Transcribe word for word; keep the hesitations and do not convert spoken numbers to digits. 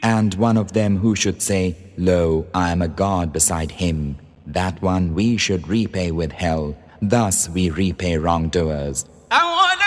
And one of them who should say, Lo, I am a God beside him, that one we should repay with hell. Thus we repay wrongdoers.